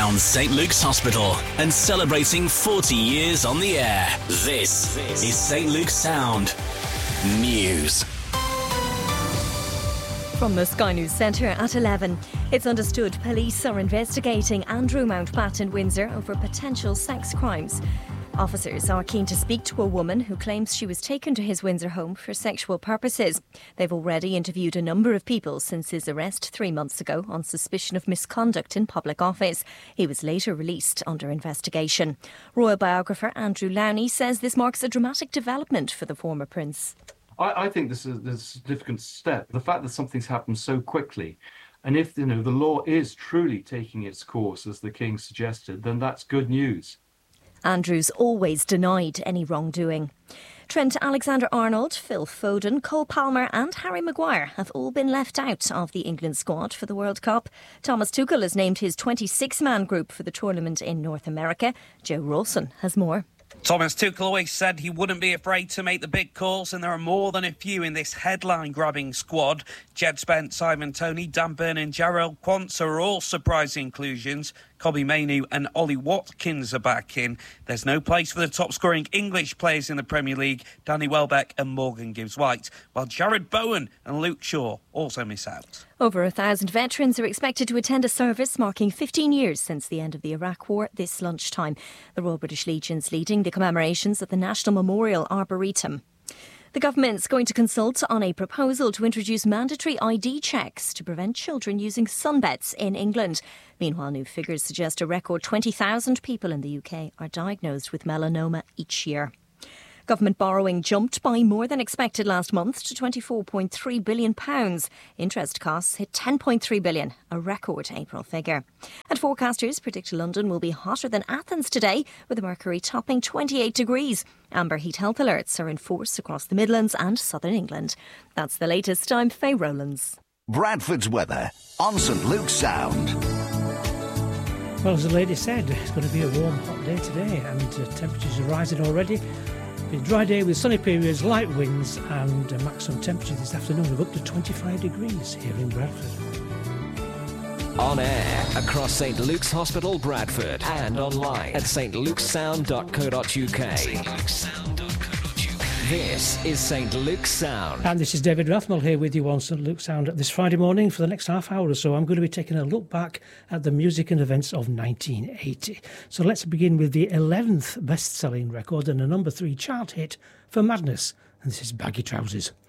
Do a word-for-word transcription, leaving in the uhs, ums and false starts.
around St Luke's Hospital and celebrating forty years on the air. This is St Luke's Sound News. From the Sky News Centre at eleven. It's understood police are investigating Andrew Mountbatten in Windsor over potential sex crimes. Officers are keen to speak to a woman who claims she was taken to his Windsor home for sexual purposes. They've already interviewed a number of people since his arrest three months ago on suspicion of misconduct in public office. He was later released under investigation. Royal biographer Andrew Lowney says this marks a dramatic development for the former prince. I, I think this is, this is a significant step. The fact that something's happened so quickly, and if you know the law is truly taking its course, as the King suggested, then that's good news. Andrews always denied any wrongdoing. Trent Alexander-Arnold, Phil Foden, Cole Palmer and Harry Maguire have all been left out of the England squad for the World Cup. Thomas Tuchel has named his twenty-six man group for the tournament in North America. Joe Rawson has more. Thomas Tuchel always said he wouldn't be afraid to make the big calls, and there are more than a few in this headline-grabbing squad. Jed Spence, Simon Toney, Dan Burn and Jarrell Quansah are all surprise inclusions. Kobbie Mainoo and Ollie Watkins are back in. There's no place for the top-scoring English players in the Premier League, Danny Welbeck and Morgan Gibbs-White, while Jared Bowen and Luke Shaw also miss out. Over a thousand veterans are expected to attend a service marking fifteen years since the end of the Iraq War this lunchtime. The Royal British Legion's leading the commemorations at the National Memorial Arboretum. The government's going to consult on a proposal to introduce mandatory I D checks to prevent children using sunbeds in England. Meanwhile, new figures suggest a record twenty thousand people in the U K are diagnosed with melanoma each year. Government borrowing jumped by more than expected last month to twenty-four point three billion pounds. Interest costs hit ten point three billion pounds, a record April figure. And forecasters predict London will be hotter than Athens today, with the mercury topping twenty-eight degrees. Amber heat health alerts are in force across the Midlands and southern England. That's the latest. I'm Faye Rowlands. Bradford's weather on St Luke's Sound. Well, as the lady said, it's going to be a warm, hot day today, and uh, temperatures are rising already. It's a dry day with sunny periods, light winds and a maximum temperature this afternoon of up to twenty-five degrees here in Bradford. On air across St Luke's Hospital, Bradford, and online at st lukes sound dot co dot u k. st lukes sound dot co dot u k. This is St Luke's Sound. And this is David Rathmell here with you on St Luke's Sound. This Friday morning, for the next half hour or so, I'm going to be taking a look back at the music and events of nineteen eighty. So let's begin with the eleventh best-selling record and a number three chart hit for Madness. And this is Baggy Trousers.